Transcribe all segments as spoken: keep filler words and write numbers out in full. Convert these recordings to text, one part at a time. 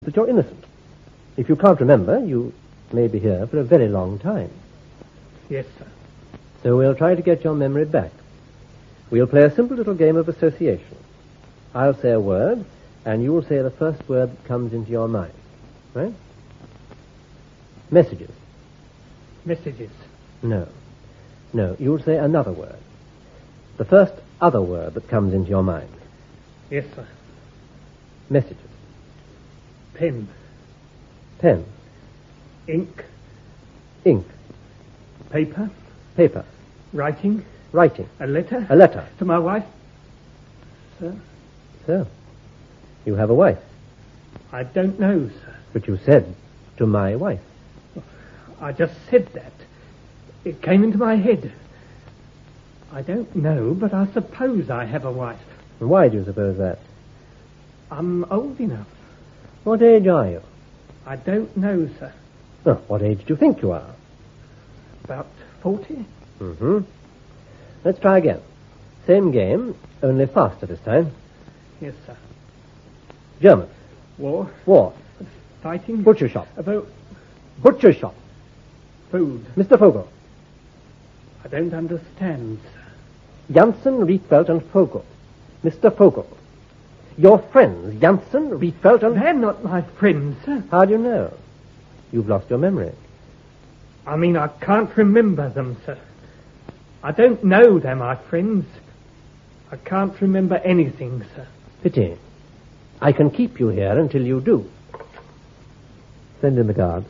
that you're innocent. If you can't remember, you may be here for a very long time. Yes, sir. So we'll try to get your memory back. We'll play a simple little game of association. I'll say a word, and you'll say the first word that comes into your mind. Right? Messages. Messages. No. No, you'll say another word. The first other word that comes into your mind. Yes, sir. Messages. Pen. Pen. Ink. Ink. Paper. Paper. Writing. Writing. A letter. A letter. To my wife. Sir? So, you have a wife. I don't know, sir. But you said, to my wife. I just said that. It came into my head. I don't know, but I suppose I have a wife. And why do you suppose that? I'm old enough. What age are you? I don't know, sir. Oh, what age do you think you are? About forty? Mm-hmm. Let's try again. Same game, only faster this time. Yes, sir. German. War. War. Fighting. Butcher shop. About Butcher shop. food. Mister Vogel. I don't understand, sir. Janssen, Rietveld, and Vogel. Mister Vogel. Your friends, Janssen, Rietveld, and... They're not my friends, sir. How do you know? You've lost your memory. I mean, I can't remember them, sir. I don't know they're my friends. I can't remember anything, sir. Pity. I can keep you here until you do. Send in the guards.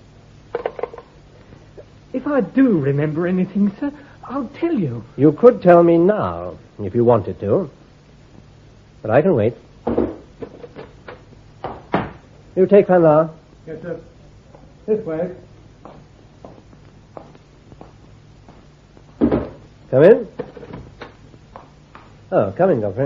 If I do remember anything, sir, I'll tell you. You could tell me now, if you wanted to. But I can wait. You take Van Laar. Yes, sir. This way. Come in. Oh, come in, Godfrey.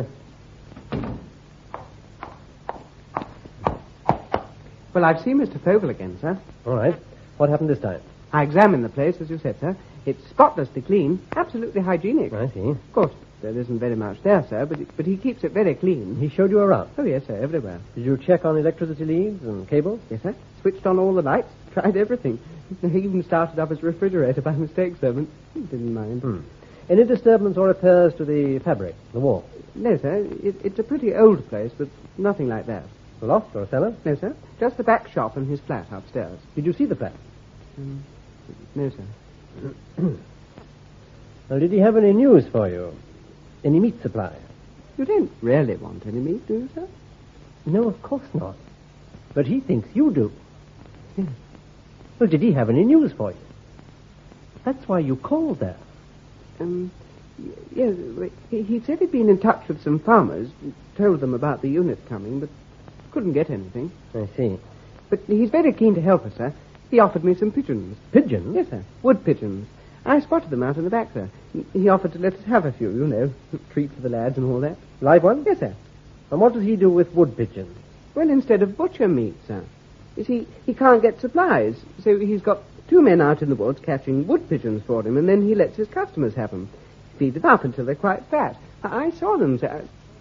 Well, I've seen Mister Fogel again, sir. All right. What happened this time? I examined the place, as you said, sir. It's spotlessly clean, absolutely hygienic. I see. Of course, there isn't very much there, sir, but but he keeps it very clean. He showed you around. Oh, yes, sir, everywhere. Did you check on electricity leads and cables? Yes, sir. Switched on all the lights, tried everything. He even started up his refrigerator by mistake, sir, but he didn't mind. Hmm. Any disturbance or repairs to the fabric, the wall? No, sir. It, it's a pretty old place, but nothing like that. A loft or a cellar? No, sir. Just the back shop and his flat upstairs. Did you see the flat? Um, no, sir. Well, did he have any news for you? Any meat supply? You don't really want any meat, do you, sir? No, of course not. But he thinks you do. Yes. Well, did he have any news for you? That's why you called there. Um, y- yes, he, he said he'd been in touch with some farmers, told them about the unit coming, but couldn't get anything. I see. But he's very keen to help us, sir. He offered me some pigeons. Pigeons? Yes, sir. Wood pigeons. I spotted them out in the back, sir. He offered to let us have a few, you know, treat for the lads and all that. Live ones? Yes, sir. And what does he do with wood pigeons? Well, instead of butcher meat, sir. You see, he can't get supplies, so he's got two men out in the woods catching wood pigeons for him, and then he lets his customers have them. Feed them up until they're quite fat. I, I saw them, sir.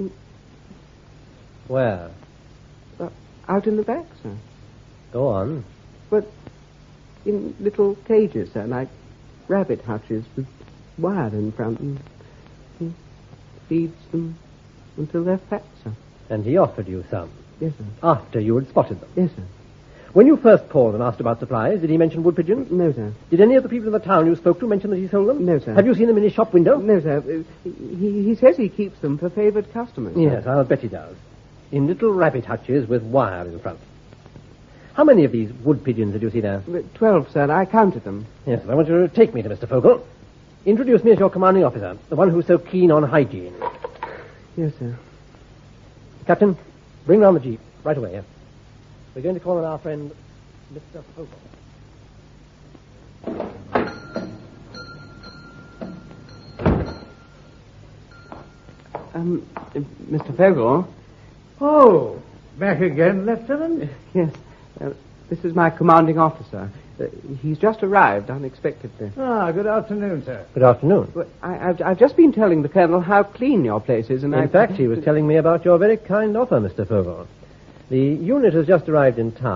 Where? Uh, out in the back, sir. Go on. But in little cages, sir, like rabbit hutches with wire in front, and he feeds them until they're fat, sir. And he offered you some? Yes, sir. After you had spotted them? Yes, sir. When you first called and asked about supplies, did he mention wood pigeons? No, sir. Did any of the people in the town you spoke to mention that he sold them? No, sir. Have you seen them in his shop window? No, sir. Uh, He, he says he keeps them for favoured customers. sir. Yes, I'll bet he does. In little rabbit hutches with wire in front. How many of these wood pigeons did you see there? Uh, Twelve, sir. I counted them. Yes, I want you to take me to Mister Fogel. Introduce me as your commanding officer, the one who's so keen on hygiene. Yes, sir. Captain, bring round the jeep right away. We're going to call on our friend, Mister Fogel. Um, uh, Mister Fogel? Oh, back again, Lieutenant? Yes. Uh, this is my commanding officer. Uh, he's just arrived unexpectedly. Ah, good afternoon, sir. Good afternoon. Well, I, I've, I've just been telling the colonel how clean your place is, and In I... fact, he was telling me about your very kind offer, Mister Fogel. The unit has just arrived in town.